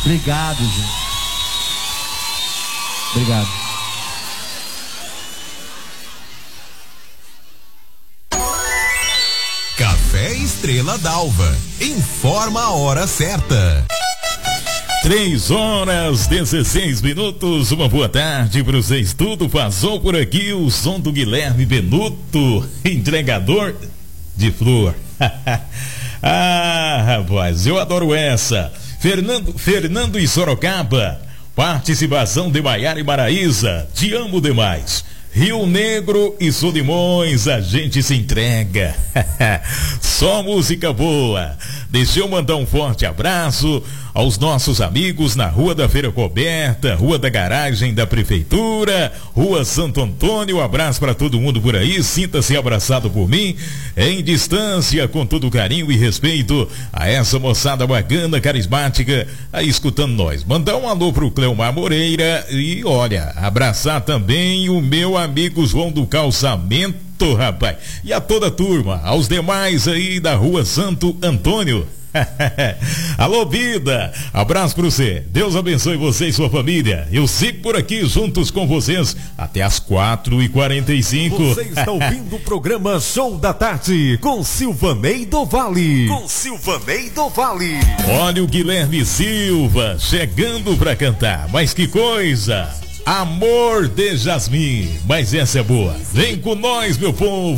Obrigado, gente. Obrigado. Café Estrela d'Alva. Informa a hora certa. 3h16. Uma boa tarde para vocês. Tudo passou por aqui. O som do Guilherme Benuto, entregador de flor. Ah, rapaz, eu adoro essa. Fernando e Sorocaba. Participação de Maiara e Maraísa. Te amo demais. Rio Negro e Solimões, a gente se entrega. Só música boa. Deixa eu mandar um forte abraço aos nossos amigos na Rua da Feira Coberta, Rua da Garagem da Prefeitura, Rua Santo Antônio. Um abraço para todo mundo por aí. Sinta-se abraçado por mim, em distância, com todo carinho e respeito a essa moçada bacana, carismática, aí escutando nós. Mandar um alô pro Cleomar Moreira e, olha, abraçar também o meu amigo João do Calçamento, rapaz. E a toda a turma, aos demais aí da Rua Santo Antônio. Alô, vida, abraço pra você. Deus abençoe você e sua família. Eu sigo por aqui juntos com vocês até as 4h45. Você está ouvindo o programa Show da Tarde com Silvanei do Vale. Olha o Guilherme Silva chegando pra cantar. Mas que coisa! Amor de Jasmim. Mas essa é boa. Vem com nós, meu povo.